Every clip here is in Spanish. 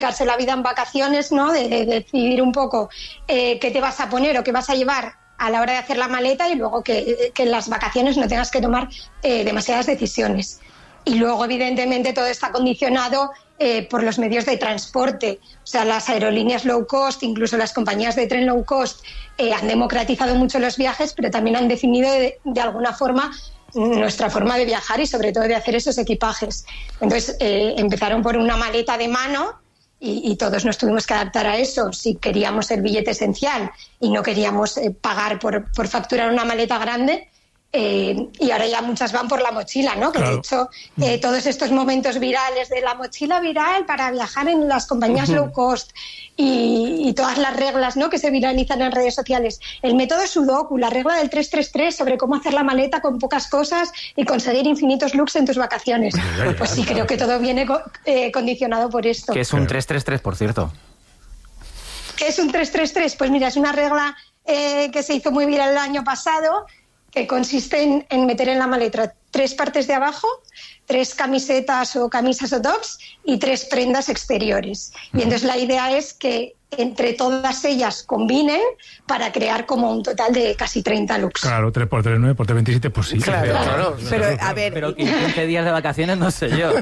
complicarse la vida en vacaciones, ¿no? De decidir un poco qué te vas a poner o qué vas a llevar a la hora de hacer la maleta y luego que en las vacaciones no tengas que tomar demasiadas decisiones. Y luego, evidentemente, todo está condicionado por los medios de transporte. O sea, las aerolíneas low cost, incluso las compañías de tren low cost, han democratizado mucho los viajes, pero también han definido de alguna forma nuestra forma de viajar y sobre todo de hacer esos equipajes. Entonces, empezaron por una maleta de mano y todos nos tuvimos que adaptar a eso. Si queríamos el billete esencial y no queríamos pagar por facturar una maleta grande, y ahora ya muchas van por la mochila, ¿no? Que claro. De hecho, todos estos momentos virales de la mochila viral para viajar en las compañías low cost y todas las reglas, ¿no? Que se viralizan en redes sociales. El método Sudoku, la regla del 333 sobre cómo hacer la maleta con pocas cosas y conseguir infinitos looks en tus vacaciones. Pues sí, creo que todo viene condicionado por esto. ¿Qué es un 333, por cierto? ¿Qué es un 333? Pues mira, es una regla que se hizo muy viral el año pasado, que consiste en meter en la maleta 3 partes de abajo, 3 camisetas o camisas o tops y 3 prendas exteriores. Y entonces la idea es que entre todas ellas combinen para crear como un total de casi 30 looks. Claro, 3 por 3, 9 por 3, 27, pues sí. Claro. Pero, a ver... Pero 15 días de vacaciones no sé yo.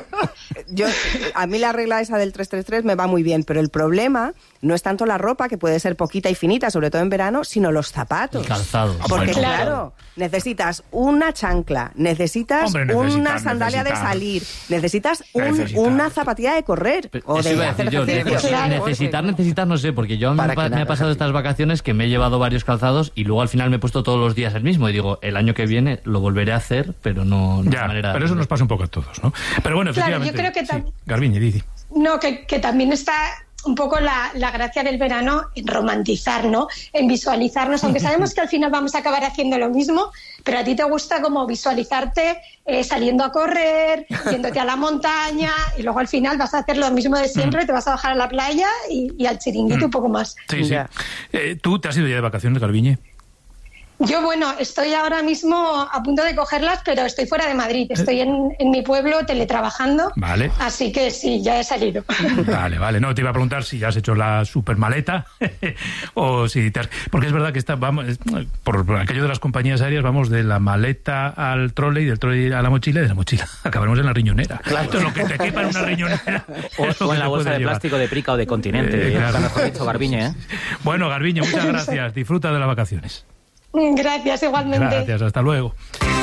A mí la regla esa del 333 me va muy bien, pero el problema no es tanto la ropa, que puede ser poquita y finita, sobre todo en verano, sino los zapatos. El calzado. Porque claro, necesitas una chancla, necesitas una sandalia de salir, necesitas una zapatilla de correr o de hacer ejercicio. Necesitar no sé, porque yo me ha pasado estas vacaciones que me he llevado varios calzados y luego al final me he puesto todos los días el mismo y digo, el año que viene lo volveré a hacer, pero no de manera... Pero eso nos pasa un poco a todos, ¿no? Pero bueno, efectivamente... Claro, yo creo que también... Garbiñe, Didi. No, que también está un poco la gracia del verano en romantizar, ¿no? En visualizarnos, aunque sabemos que al final vamos a acabar haciendo lo mismo, pero a ti te gusta como visualizarte saliendo a correr, yéndote a la montaña y luego al final vas a hacer lo mismo de siempre, te vas a bajar a la playa y al chiringuito un poco más. Sí, sí. ¿Tú te has ido ya de vacaciones, Garbiñe? Yo, bueno, estoy ahora mismo a punto de cogerlas, pero estoy fuera de Madrid. Estoy en mi pueblo teletrabajando. Vale. Así que sí, ya he salido. Vale. No, te iba a preguntar si ya has hecho la supermaleta o si te has... Porque es verdad que vamos, por aquello de las compañías aéreas, vamos de la maleta al trolley, del trolley a la mochila y de la mochila acabaremos en la riñonera. Claro. Entonces, lo que te quepa en una riñonera... o en la bolsa de plástico de Prica o de Continente. Claro. Mejor dicho, Garbiñe, ¿eh? Bueno, Garbiñe, muchas gracias. Disfruta de las vacaciones. Gracias, igualmente. Gracias, hasta luego.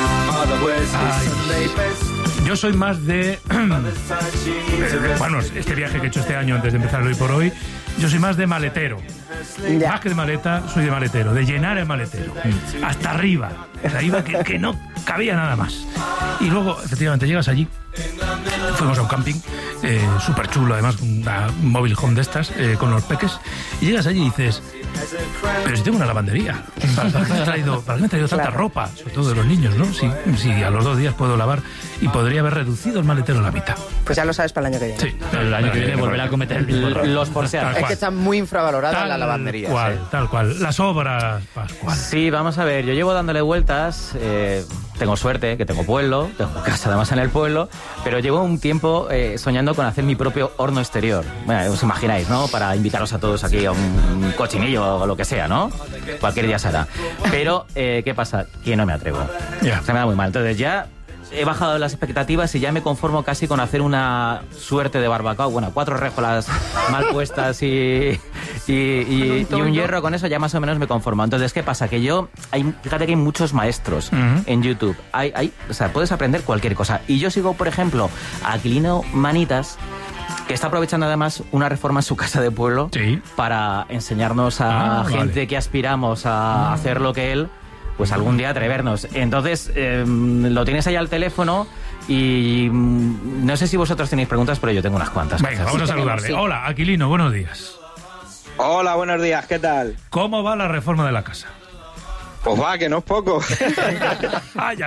Yo soy más de... bueno, este viaje que he hecho este año antes de empezar el Hoy por Hoy, yo soy más de maletero. Más que de maleta, soy de maletero, de llenar el maletero. Hasta arriba que no cabía nada más. Y luego, efectivamente, llegas allí. Fuimos a un camping súper chulo, además, una mobile home de estas, con los peques. Y llegas allí y dices... Pero si tengo una lavandería, ¿para qué me he traído tanta ropa? Sobre todo de los niños, ¿no? Si a los 2 días puedo lavar y podría haber reducido el maletero a la mitad. Pues ya lo sabes para el año que viene. Sí, el año que viene volverá a cometer el mismo error. Los porseados. Es que está muy infravalorada la lavandería. Tal cual. Las obras, Pascual. Sí, vamos a ver. Yo llevo dándole vueltas. Tengo suerte, que tengo pueblo, tengo casa además en el pueblo, pero llevo un tiempo soñando con hacer mi propio horno exterior. Bueno, os imagináis, ¿no? Para invitaros a todos aquí a un cochinillo o lo que sea, ¿no? Cualquier día se hará. Pero, ¿qué pasa? Que no me atrevo. Se me da muy mal. Entonces ya... He bajado las expectativas y ya me conformo casi con hacer una suerte de barbacoa. Bueno, 4 réjolas mal puestas y un hierro, con eso ya más o menos me conformo. Entonces, ¿qué pasa? Que fíjate que hay muchos maestros en YouTube. O sea, puedes aprender cualquier cosa. Y yo sigo, por ejemplo, a Aquilino Manitas, que está aprovechando además una reforma en su casa de pueblo para enseñarnos a gente que aspiramos a hacer lo que él... Pues algún día atrevernos. Entonces, lo tienes ahí al teléfono y no sé si vosotros tenéis preguntas, pero yo tengo unas cuantas. Venga, vamos a saludarle. Hola, Aquilino, buenos días. Hola, buenos días, ¿qué tal? ¿Cómo va la reforma de la casa? Pues va, que no es poco. Ay.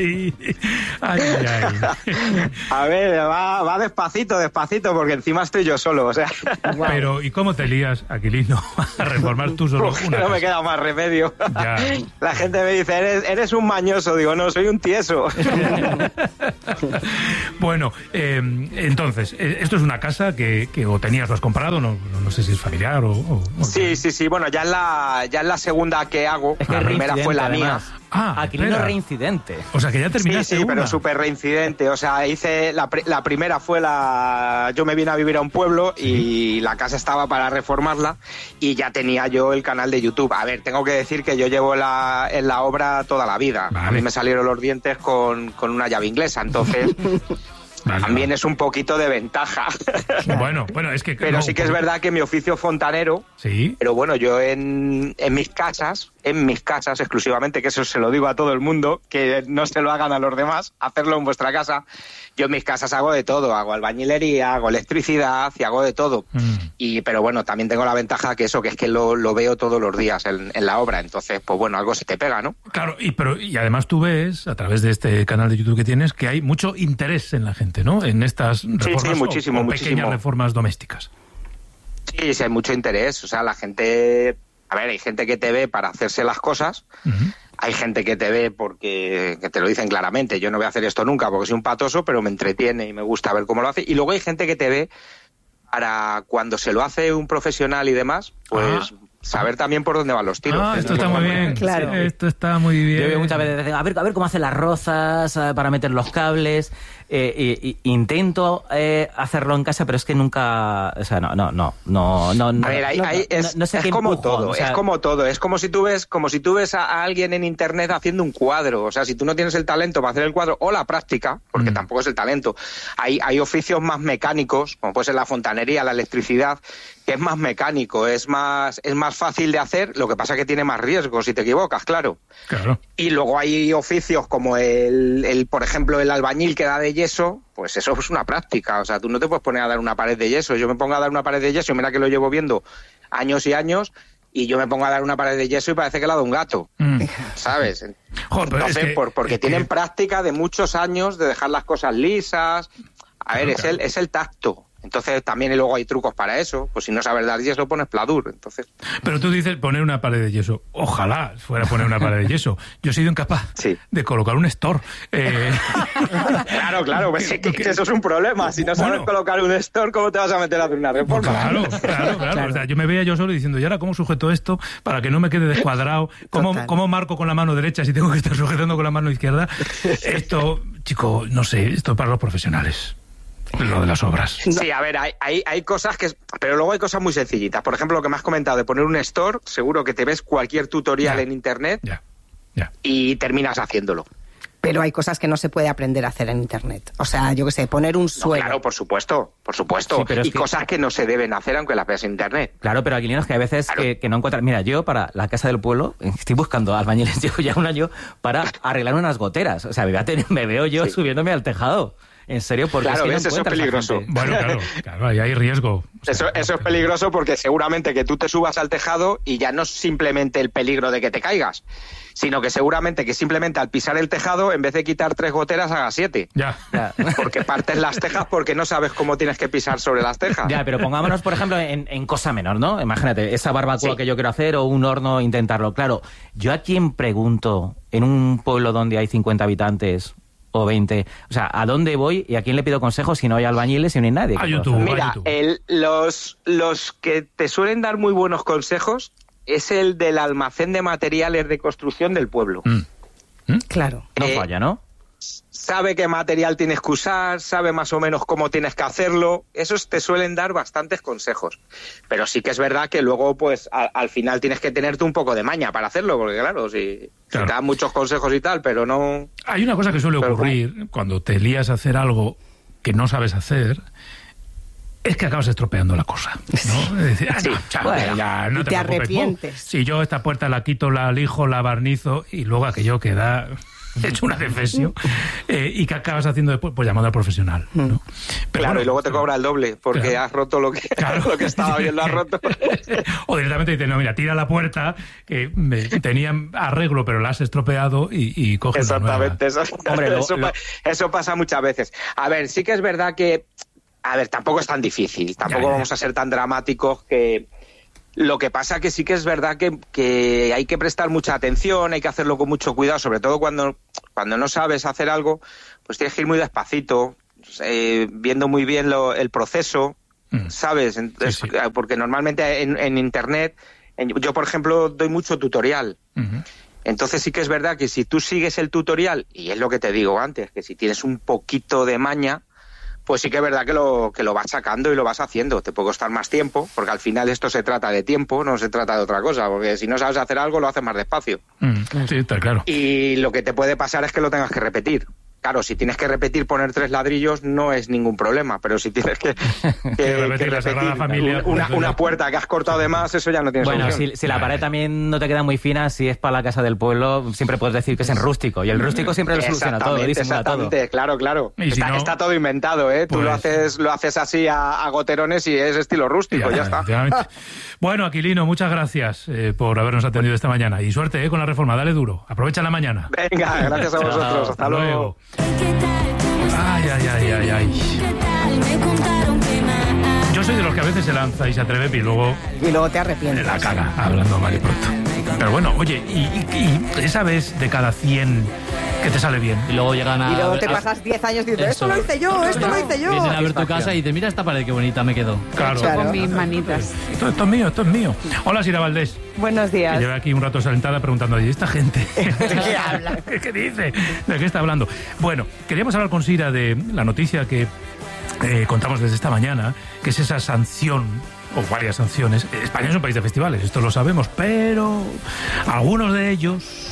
A ver, va despacito, porque encima estoy yo solo, o sea. Pero, ¿y cómo te lías, Aquilino, a reformar tú solo una No casa? me queda más remedio. Ya. La gente me dice, eres un mañoso. Digo, no, soy un tieso. Bueno, entonces, esto es una casa que o tenías, lo has comprado, no sé si es familiar o Sí. Bueno, ya es la segunda que hago. Es que la primera fue la además. mía. Aquilino reincidente. O sea, que ya terminaste Sí, una. pero súper reincidente. O sea, hice la primera fue yo me vine a vivir a un pueblo y la casa estaba para reformarla y ya tenía yo el canal de YouTube. A ver, tengo que decir que yo llevo en la obra toda la vida. Vale. A mí me salieron los dientes con una llave inglesa, entonces también es un poquito de ventaja. Bueno, es que... Pero sí que es verdad que mi oficio es fontanero. Sí. Pero bueno, yo en mis casas exclusivamente, que eso se lo digo a todo el mundo, que no se lo hagan a los demás, hacerlo en vuestra casa. Yo en mis casas hago de todo, hago albañilería, hago electricidad y hago de todo. Pero bueno, también tengo la ventaja que es que lo veo todos los días en la obra, entonces pues bueno, algo se te pega, ¿no? Claro, y además tú ves, a través de este canal de YouTube que tienes, que hay mucho interés en la gente, ¿no? En estas reformas muchísimo. pequeñas reformas domésticas. Sí, hay mucho interés, o sea, la gente... A ver, hay gente que te ve para hacerse las cosas, hay gente que te ve porque que te lo dicen claramente, yo no voy a hacer esto nunca porque soy un patoso, pero me entretiene y me gusta ver cómo lo hace, y luego hay gente que te ve para cuando se lo hace un profesional y demás, pues saber también por dónde van los tiros. Esto está muy bien, claro. Esto está muy bien. Yo veo muchas veces, a ver cómo hacen las rozas para meter los cables. Intento hacerlo en casa, pero es que nunca, o sea, no. A ver, no sé es qué como empujo, todo, o sea, es como todo. Es como si tú ves a alguien en internet haciendo un cuadro. O sea, si tú no tienes el talento para hacer el cuadro o la práctica, porque tampoco es el talento, hay oficios más mecánicos, como puede ser la fontanería, la electricidad, que es más mecánico, es más fácil de hacer, lo que pasa es que tiene más riesgo si te equivocas, claro. Y luego hay oficios como por ejemplo, el albañil que da de yeso, pues eso es una práctica, o sea, tú no te puedes poner a dar una pared de yeso. Yo me pongo a dar una pared de yeso, mira que lo llevo viendo años y años, y yo me pongo a dar una pared de yeso y parece que la da un gato, ¿sabes? Joder, entonces, porque tienen práctica de muchos años de dejar las cosas lisas. A ver, es el tacto. Entonces también luego hay trucos para eso. Pues si no sabes dar yeso, pones pladur. Entonces. Pero tú dices poner una pared de yeso. Ojalá fuera poner una pared de yeso. Yo he sido incapaz de colocar un store. Claro, pues que eso es un problema. Si no sabes colocar un store, ¿cómo te vas a meter a hacer una reforma? Claro. O sea, yo me veía yo solo diciendo, ¿y ahora cómo sujeto esto para que no me quede descuadrado? ¿Cómo marco con la mano derecha si tengo que estar sujetando con la mano izquierda? Esto, chico, no sé, esto es para los profesionales. Lo de las obras. Sí, a ver, hay cosas que... Pero luego hay cosas muy sencillitas. Por ejemplo, lo que me has comentado de poner un store, seguro que te ves cualquier tutorial en internet y terminas haciéndolo. Pero hay cosas que no se puede aprender a hacer en internet. O sea, yo qué sé, poner un suelo. Claro, por supuesto. Sí, pero cosas que no se deben hacer aunque las veas en internet. Claro, pero Aquilino, es que hay veces que no encuentran... Mira, yo para la casa del pueblo estoy buscando albañiles, llevo ya un año, para arreglar unas goteras. O sea, me veo yo subiéndome al tejado. En serio, porque claro, es que eso es peligroso. Bueno, claro, ahí hay riesgo. O sea, eso es peligroso porque seguramente que tú te subas al tejado y ya no es simplemente el peligro de que te caigas, sino que seguramente que simplemente al pisar el tejado, en vez de quitar 3 goteras, hagas 7. Ya. Porque partes las tejas porque no sabes cómo tienes que pisar sobre las tejas. Ya, pero pongámonos, por ejemplo, en cosa menor, ¿no? Imagínate, esa barbacoa que yo quiero hacer o un horno, intentarlo. Claro, yo a quién pregunto en un pueblo donde hay 50 habitantes... o 20, o sea, ¿a dónde voy y a quién le pido consejos si no hay albañiles y no hay nadie? A YouTube. Mira, los que te suelen dar muy buenos consejos es el del almacén de materiales de construcción del pueblo. Claro. No falla, ¿no? Sabe qué material tienes que usar, sabe más o menos cómo tienes que hacerlo. Esos te suelen dar bastantes consejos. Pero sí que es verdad que luego, pues, al final tienes que tenerte un poco de maña para hacerlo, porque claro, si te dan muchos consejos y tal, pero no... Hay una cosa que suele ocurrir cuando te lías a hacer algo que no sabes hacer, es que acabas estropeando la cosa, ¿no? Es decir, no te arrepientes. Si yo esta puerta la quito, la lijo, la barnizo y luego aquello queda... hecho una defesio, y ¿qué acabas haciendo después? Pues llamando al profesional, ¿no? Pero claro, y luego te cobra el doble, porque has roto lo que estaba bien, lo has roto. O directamente dices, no, mira, tira la puerta, que tenían arreglo, pero la has estropeado y coges la nueva. Exactamente. Hombre, eso pasa muchas veces. A ver, sí que es verdad que... A ver, tampoco es tan difícil, tampoco vamos a ser tan dramáticos que... Lo que pasa que sí que es verdad que hay que prestar mucha atención, hay que hacerlo con mucho cuidado, sobre todo cuando no sabes hacer algo, pues tienes que ir muy despacito, viendo muy bien el proceso, ¿sabes? Entonces, sí. Porque normalmente en Internet, yo por ejemplo doy mucho tutorial, entonces sí que es verdad que si tú sigues el tutorial, y es lo que te digo antes, que si tienes un poquito de maña, pues sí que es verdad que lo vas sacando y lo vas haciendo. Te puede costar más tiempo, porque al final esto se trata de tiempo, no se trata de otra cosa, porque si no sabes hacer algo, lo haces más despacio. Sí, está claro. Y lo que te puede pasar es que lo tengas que repetir. Claro, si tienes que repetir poner 3 ladrillos no es ningún problema, pero si tienes que repetir la Sagrada Familia, una puerta que has cortado de más, eso ya no tiene solución. Bueno, si la pared también no te queda muy fina, si es para la casa del pueblo, siempre puedes decir que es en rústico, y el rústico siempre lo soluciona todo, disimula todo. Claro. Está todo inventado, ¿eh? Pues... Tú lo haces así a goterones y es estilo rústico, ya está. Bueno, Aquilino, muchas gracias por habernos atendido esta mañana, y suerte con la reforma, dale duro, aprovecha la mañana. Venga, gracias a vosotros, hasta luego. Ay. Yo soy de los que a veces se lanza y se atreve y luego te arrepientes. La caga, hablando mal y pronto. Pero bueno, oye, y esa vez de cada 100 que te sale bien. Y luego llegan Y luego te pasas 10 años diciendo, esto lo hice yo. Vienen a ver tu casa y dices, mira esta pared, qué bonita me quedó. Claro. Con mis manitas. Esto es mío. Hola, Sira Valdés. Buenos días. Lleva aquí un rato sentada preguntando, ¿y esta gente? ¿De qué habla? ¿Qué dice? ¿De qué está hablando? Bueno, queríamos hablar con Sira de la noticia que contamos desde esta mañana, que es esa sanción, o varias sanciones. España es un país de festivales, esto lo sabemos, pero algunos de ellos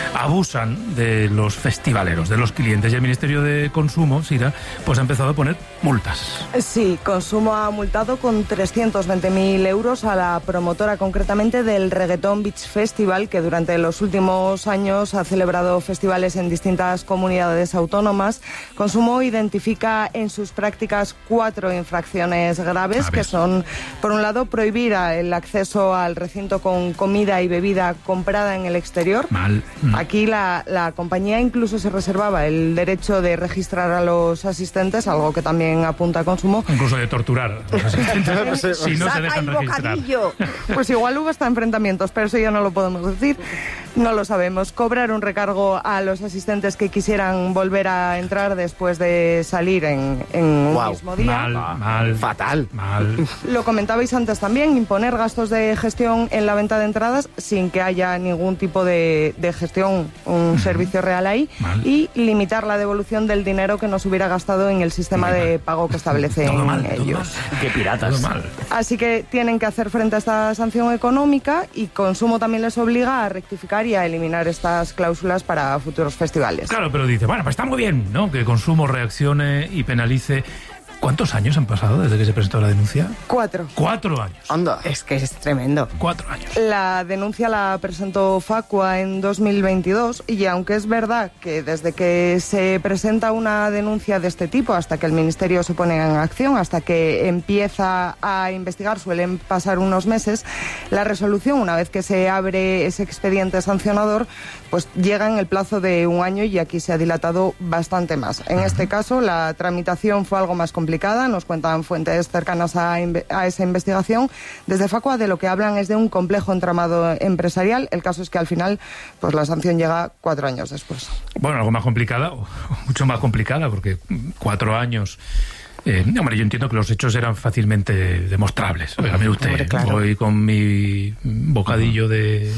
abusan de los festivaleros, de los clientes, y el Ministerio de Consumo, Sira, pues ha empezado a poner multas. Sí, Consumo ha multado con 320.000 euros a la promotora concretamente del Reggaeton Beach Festival, que durante los últimos años ha celebrado festivales en distintas comunidades autónomas. Consumo identifica en sus prácticas 4 infracciones graves, que son, por un lado, prohibir el acceso al recinto con comida y bebida comprada en el exterior. Mal. Aquí la compañía incluso se reservaba el derecho de registrar a los asistentes, algo que también apunta a Consumo. Incluso de torturar a los asistentes si no se dejan registrar. Pues igual hubo hasta enfrentamientos, pero eso ya no lo podemos decir, no lo sabemos. Cobrar un recargo a los asistentes que quisieran volver a entrar después de salir en un mismo día. Mal. Fatal. Mal. Lo comentabais antes también, imponer gastos de gestión en la venta de entradas sin que haya ningún tipo de gestión, un servicio real ahí. Mal. Y limitar la devolución del dinero que nos hubiera gastado en el sistema de pago que establecen ellos. Qué piratas. Así que tienen que hacer frente a esta sanción económica, y Consumo también les obliga a rectificar y a eliminar estas cláusulas para futuros festivales. Claro, pero dice, bueno, pues está muy bien, ¿no?, que Consumo reaccione y penalice. ¿Cuántos años han pasado desde que se presentó la denuncia? 4. 4 años. Anda. Es que es tremendo. 4 años. La denuncia la presentó Facua en 2022, y aunque es verdad que desde que se presenta una denuncia de este tipo hasta que el Ministerio se pone en acción, hasta que empieza a investigar, suelen pasar unos meses, la resolución, una vez que se abre ese expediente sancionador, pues llega en el plazo de 1 año, y aquí se ha dilatado bastante más. En este caso, la tramitación fue algo más complicada, nos cuentan fuentes cercanas a esa investigación. Desde Facua de lo que hablan es de un complejo entramado empresarial. El caso es que al final, pues la sanción llega 4 años después. Bueno, algo más complicada, o mucho más complicada, porque 4 años... hombre, yo entiendo que los hechos eran fácilmente demostrables. Oiga, mire usted, hombre, claro. Voy con mi bocadillo de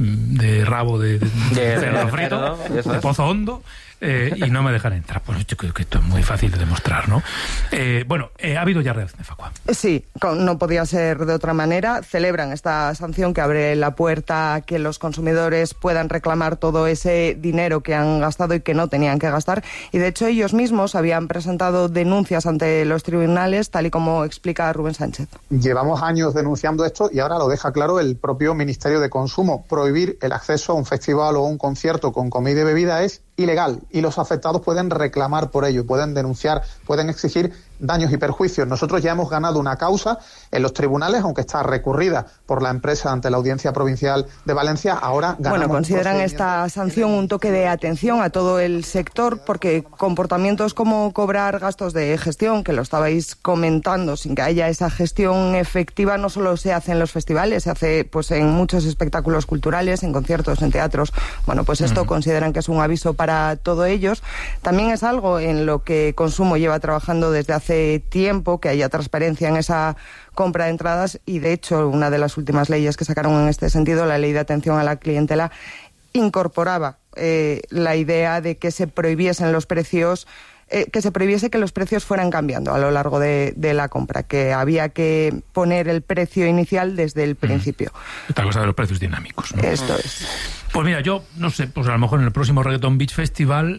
rabo de cerdo frito, de Pozo Hondo, y no me dejan entrar. Pues yo creo que esto es muy fácil de demostrar, ¿no? Bueno, ha habido ya reacción de Facua. Sí, no podía ser de otra manera. Celebran esta sanción que abre la puerta a que los consumidores puedan reclamar todo ese dinero que han gastado y que no tenían que gastar. Y de hecho ellos mismos habían presentado denuncias ante los tribunales, tal y como explica Rubén Sánchez. Llevamos años denunciando esto, y ahora lo deja claro el propio Ministerio de Consumo. Prohibir el acceso a un festival o a un concierto con comida y bebida es ilegal y los afectados pueden reclamar por ello, pueden denunciar, pueden exigir daños y perjuicios. Nosotros ya hemos ganado una causa en los tribunales, aunque está recurrida por la empresa ante la Audiencia Provincial de Valencia. Ahora ganamos. Bueno, consideran esta sanción un toque de atención a todo el sector, porque comportamientos como cobrar gastos de gestión, que lo estabais comentando, sin que haya esa gestión efectiva, no solo se hace en los festivales, se hace pues en muchos espectáculos culturales, en conciertos, en teatros. Bueno, pues esto consideran que es un aviso para todos ellos. También es algo en lo que Consumo lleva trabajando desde hace tiempo, que haya transparencia en esa compra de entradas, y de hecho una de las últimas leyes que sacaron en este sentido, la Ley de Atención a la Clientela, incorporaba la idea de que se prohibiesen los precios, que se prohibiese que los precios fueran cambiando a lo largo de la compra, que había que poner el precio inicial desde el principio. Esta cosa de los precios dinámicos, ¿no? Esto es. Pues mira, yo no sé, pues a lo mejor en el próximo Reggaeton Beach Festival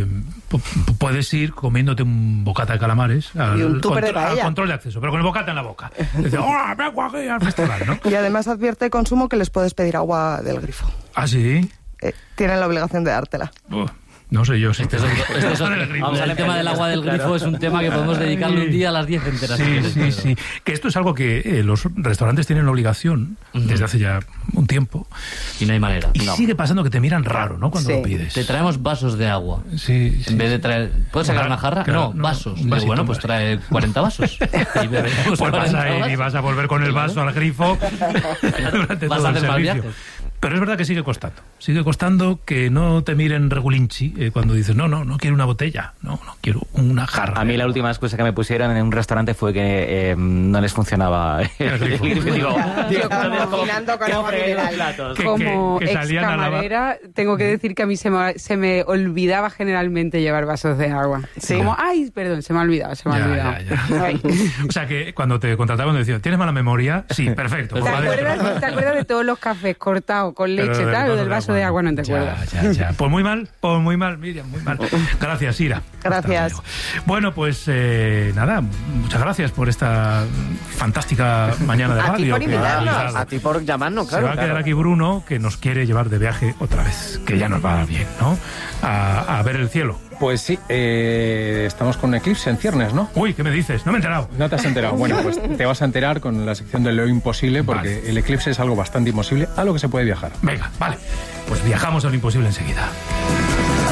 puedes ir comiéndote un bocata de calamares al control de acceso, pero con el bocata en la boca. Dices, ¡hola, vengo aquí al festival!, ¿no? Y además advierte Consumo que les puedes pedir agua del grifo. ¿Ah, sí? Tienen la obligación de dártela. No sé yo. El tema del agua del grifo es un tema que podemos dedicarle un día a las 10 enteras. Sí. Que esto es algo que los restaurantes tienen la obligación desde hace ya un tiempo. Y no hay manera. Y sigue pasando que te miran raro, ¿no? Cuando lo pides. Te traemos vasos de agua. Sí. En vez de traer... ¿Puedes sacar una jarra? Claro, no, vasos. Un vasito, bueno, pues trae 40 vasos. Pues vas a ir y vas a volver con el vaso al grifo durante todo el servicio. Pero es verdad que sigue costando que no te miren regulinchi cuando dices, no quiero una botella, no quiero una jarra. A mí la última excusa que me pusieron en un restaurante fue que no les funcionaba el grifo. Combinando con agua mineral. Como excamarera, tengo que decir que a mí se me olvidaba generalmente llevar vasos de agua. Sí. Como, perdón, se me ha olvidado. Ya. O sea que cuando te contrataban te decían, ¿tienes mala memoria? Sí, perfecto. ¿Te acuerdas de todos los cafés cortados con leche, tal, o del vaso de agua? No te acuerdas. Ya. Pues muy mal, Miriam, muy mal. Gracias, Ira. Gracias. Bueno, pues nada, muchas gracias por esta fantástica mañana de radio. A ti por invitarnos, a ti por llamarnos, claro. Se va a quedar aquí Bruno, que nos quiere llevar de viaje otra vez, que ya nos va bien, ¿no? A ver el cielo. Pues sí, estamos con Eclipse en ciernes, ¿no? Uy, ¿qué me dices? No me he enterado. ¿No te has enterado? Bueno, pues te vas a enterar con la sección de lo imposible, porque el eclipse es algo bastante imposible a lo que se puede viajar. Venga, vale. Pues viajamos a lo imposible enseguida.